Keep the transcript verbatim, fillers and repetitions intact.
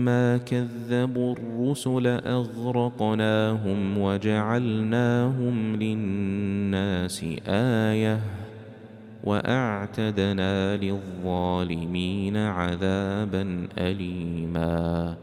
ما كذبوا الرسل أغرقناهم وجعلناهم للناس آية وأعتدنا للظالمين عذابا أليما.